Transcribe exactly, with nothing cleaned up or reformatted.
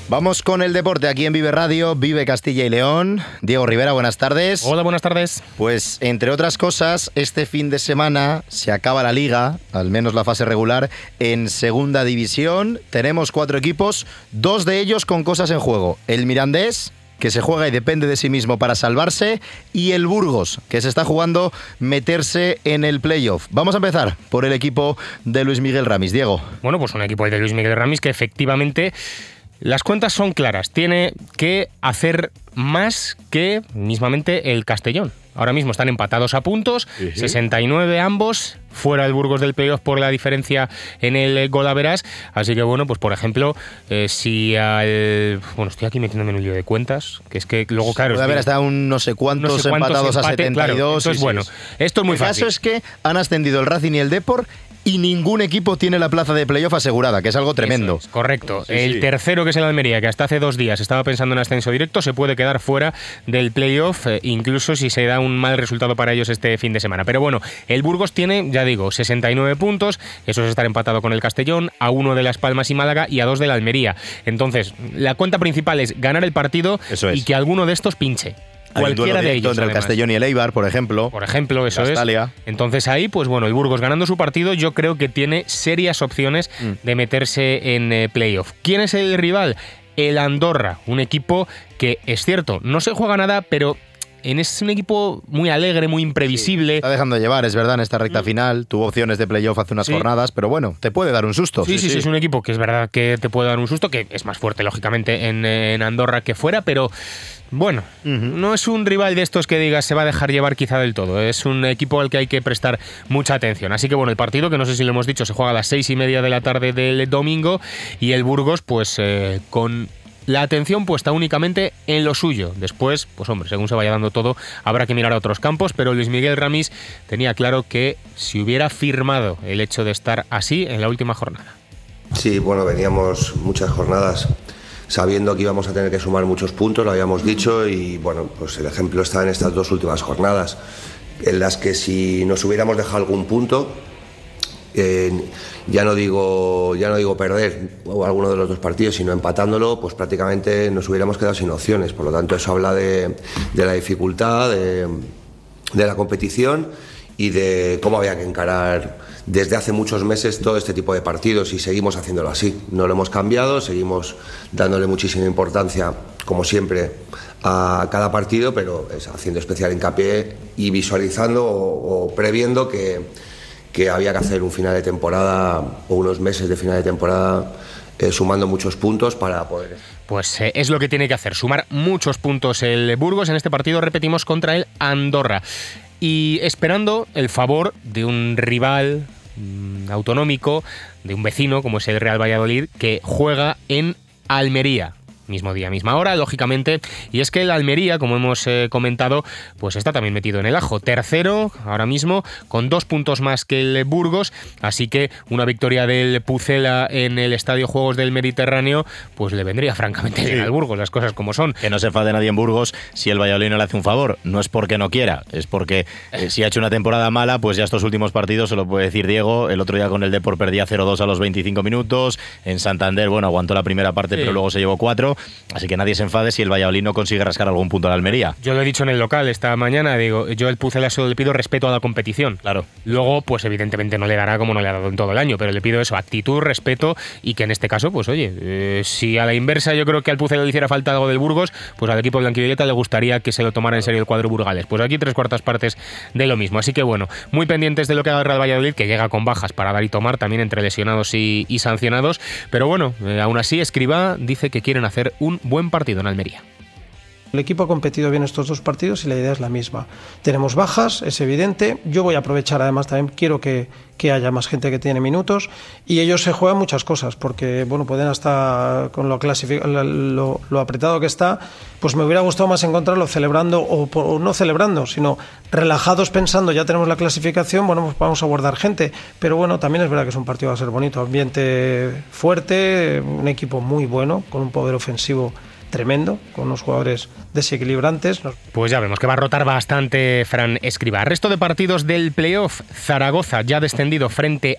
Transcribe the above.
Vamos con el deporte aquí en Vive Radio, Vive Castilla y León. Diego Rivera, buenas tardes. Hola, buenas tardes. Pues, entre otras cosas, este fin de semana se acaba la Liga, al menos la fase regular, en Segunda División. Tenemos cuatro equipos, dos de ellos con cosas en juego. El Mirandés, que se juega y depende de sí mismo para salvarse, y el Burgos, que se está jugando meterse en el playoff. Vamos a empezar por el equipo de Luis Miguel Ramis. Diego. Bueno, pues un equipo de Luis Miguel Ramis que efectivamente las cuentas son claras. Tiene que hacer más que mismamente el Castellón. Ahora mismo están empatados a puntos, uh-huh. sesenta y nueve ambos, fuera el Burgos del playoff por la diferencia en el golaveras. Así que bueno, pues por ejemplo, eh, si al... Bueno, estoy aquí metiéndome en un lío de cuentas, que es que luego, claro... Puede haber hasta un no sé cuántos, no sé cuántos empatados empate, a setenta y dos. Claro, entonces, sí, bueno, sí. Esto es muy el fácil. El caso es que han ascendido el Racing y el Depor y ningún equipo tiene la plaza de playoff asegurada, que es algo tremendo. Es, correcto. Sí, el sí. tercero, que es el Almería, que hasta hace dos días estaba pensando en ascenso directo, se puede quedar fuera del playoff, eh, incluso si se da un mal resultado para ellos este fin de semana. Pero bueno, el Burgos tiene, ya digo, sesenta y nueve puntos, eso es estar empatado con el Castellón, a uno de Las Palmas y Málaga y a dos de la Almería. Entonces, la cuenta principal es ganar el partido eso es. Y que alguno de estos pinche. Hay Cualquiera de ellos. Entre el Castellón y el Eibar, por ejemplo. Por ejemplo, eso Castalia. es. Entonces ahí, pues bueno, el Burgos ganando su partido, yo creo que tiene serias opciones mm. de meterse en eh, playoff. ¿Quién es el rival? El Andorra, un equipo que, es cierto, no se juega nada, pero es un equipo muy alegre, muy imprevisible. Sí, está dejando llevar, es verdad, en esta recta final. Tuvo opciones de playoff hace unas sí. jornadas, pero bueno, te puede dar un susto. Sí sí, sí, sí, es un equipo que es verdad que te puede dar un susto, que es más fuerte, lógicamente, en, en Andorra que fuera, pero... Bueno, uh-huh. no es un rival de estos que digas se va a dejar llevar quizá del todo. Es un equipo al que hay que prestar mucha atención. Así que bueno, el partido, que no sé si lo hemos dicho, se juega a las seis y media de la tarde del domingo y el Burgos, pues eh, con la atención puesta únicamente en lo suyo. Después, pues hombre, según se vaya dando todo, habrá que mirar a otros campos, pero Luis Miguel Ramis tenía claro que si hubiera firmado el hecho de estar así en la última jornada. Sí, bueno, veníamos muchas jornadas sabiendo que íbamos a tener que sumar muchos puntos, lo habíamos dicho, y bueno, pues el ejemplo está en estas dos últimas jornadas, en las que si nos hubiéramos dejado algún punto, eh, ya no digo ya no digo perder alguno de los dos partidos, sino empatándolo, pues prácticamente nos hubiéramos quedado sin opciones. Por lo tanto, eso habla de, de la dificultad de, de la competición y de cómo había que encarar desde hace muchos meses todo este tipo de partidos, y seguimos haciéndolo así. No lo hemos cambiado, seguimos dándole muchísima importancia, como siempre, a cada partido, pero es haciendo especial hincapié y visualizando o, o previendo que, que había que hacer un final de temporada o unos meses de final de temporada eh, sumando muchos puntos para poder... Pues eh, es lo que tiene que hacer, sumar muchos puntos el Burgos en este partido, repetimos, contra el Andorra. Y esperando el favor de un rival mmm, autonómico, de un vecino como es el Real Valladolid, que juega en Almería. Mismo día, misma hora, lógicamente. Y es que el Almería, como hemos eh, comentado, pues está también metido en el ajo. Tercero, ahora mismo, con dos puntos más que el Burgos. Así que una victoria del Pucela en el Estadio Juegos del Mediterráneo, pues le vendría francamente bien sí. al Burgos, las cosas como son. Que no se enfade nadie en Burgos si el Valladolid no le hace un favor. No es porque no quiera, es porque eh, si ha hecho una temporada mala, pues ya estos últimos partidos, se lo puede decir Diego. El otro día con el Depor perdía cero dos a los veinticinco minutos. En Santander, bueno, aguantó la primera parte, sí. pero luego se llevó cuatro. Así que nadie se enfade si el Valladolid no consigue rascar algún punto a la Almería. Yo lo he dicho en el local esta mañana, digo, yo el Pucela solo le pido respeto a la competición. Claro. Luego, pues evidentemente no le dará como no le ha dado en todo el año, pero le pido eso, actitud, respeto, y que en este caso, pues oye, eh, si a la inversa yo creo que al Pucela le hiciera falta algo del Burgos, pues al equipo blanquivioleta le gustaría que se lo tomara en serio el cuadro burgalés. Pues aquí tres cuartas partes de lo mismo. Así que bueno, muy pendientes de lo que haga el Real Valladolid, que llega con bajas para dar y tomar, también entre lesionados y, y sancionados. Pero bueno, eh, aún así Escribá dice que quieren hacer un buen partido en Almería. El equipo ha competido bien estos dos partidos y la idea es la misma. Tenemos bajas, es evidente. Yo voy a aprovechar, además también quiero que, que haya más gente que tiene minutos, y ellos se juegan muchas cosas, porque bueno, pueden hasta con lo, clasific- lo, lo apretado que está, pues me hubiera gustado más encontrarlo celebrando, o, o no celebrando, sino relajados pensando, ya tenemos la clasificación, bueno, pues vamos a guardar gente. Pero bueno, también es verdad que es un partido que va a ser bonito, ambiente fuerte, un equipo muy bueno, con un poder ofensivo tremendo, con unos jugadores desequilibrantes. Pues ya vemos que va a rotar bastante Fran Escribá. Resto de partidos del playoff: Zaragoza ya descendido frente